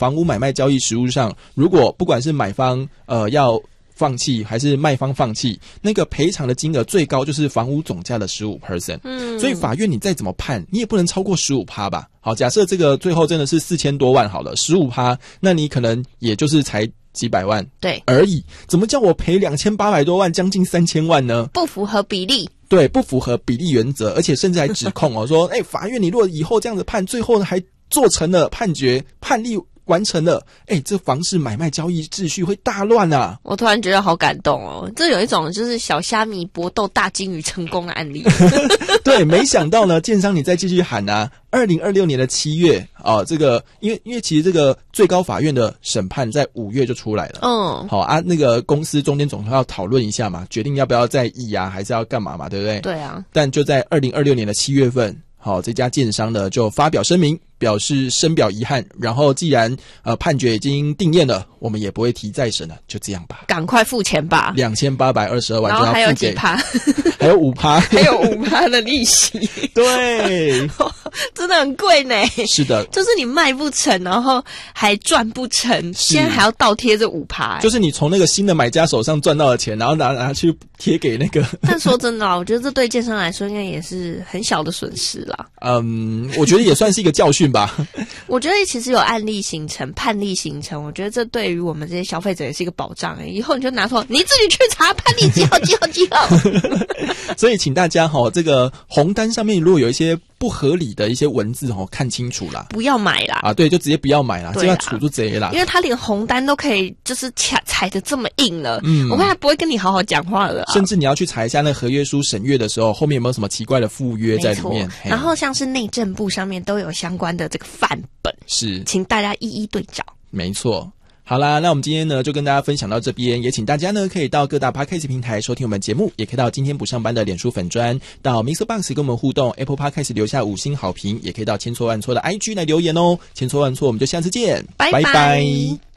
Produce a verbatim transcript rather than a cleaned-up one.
房屋买卖交易实务上，如果不管是买方呃要放弃还是卖方放弃，那个赔偿的金额最高就是房屋总价的 百分之十五。 嗯，所以法院你再怎么判，你也不能超过 百分之十五 吧。好，假设这个最后真的是四千多万好了 百分之十五， 那你可能也就是才几百万对而已，怎么叫我赔两千八百多万，将近三千万呢？ 不符合比例。 对，不符合比例原则，而且甚至还指控哦，说，哎、欸，法院你如果以后这样子判，最后呢还做成了判决，判例完成了，哎、欸，这房市买卖交易秩序会大乱啊！ 我突然觉得好感动哦，这有一种就是小虾米搏斗大金鱼成功的案例。 对，没想到呢，建商你再继续喊啊，二零二六年的七月啊，这个因为因为其实这个最高法院的审判在五月就出来了，嗯，好啊，那个公司中间总要讨论一下嘛，决定要不要再议啊，还是要干嘛嘛，对不对？ 对啊。 但就在二零二六年的七月份，好，这家建商呢就发表声明，表示深表遗憾，然后既然呃判决已经定验了，我们也不会提再审了，就这样吧， 赶快付钱吧， 两千八百二十二万就要付给， 然后还有几趴， 还有五趴， 还有五趴的利息， 对， 真的很贵呢。 是的， 就是你卖不成，然后还赚不成，现在还要倒贴这五趴， 就是你从那个新的买家手上赚到的钱，然后拿拿去贴给那个。 但说真的啊，我觉得这对建商来说应该也是很小的损失啦。 嗯，我觉得也算是一个教训吧。 我觉得其实有案例形成、判例形成，我觉得这对于我们这些消费者也是一个保障。以后你就拿出你自己去查判例几号几号几号。 所以请大家齁，这个红单上面如果有一些不合理的一些文字齁，看清楚啦， 不要买啦。 啊，对，就直接不要买啦，这样处就贼啦。 因为他连红单都可以就是踩踩得这么硬了，嗯，我看他不会跟你好好讲话了啊。 甚至你要去查一下那合约书审阅的时候，后面有没有什么奇怪的附约在里面。 然后像是内政部上面都有相关的这个范本， 是， 请大家一一对照。 没错。好啦，那我们今天呢就跟大家分享到这边，也请大家呢可以到各大 Podcast 平台收听我们节目，也可以到今天不上班的脸书粉专，到 Mixer Box 跟我们互动， Apple Podcast 留下五星好评，也可以到千错万错的 I G 来留言哦。千错万错，我们就下次见， 拜拜。 拜拜。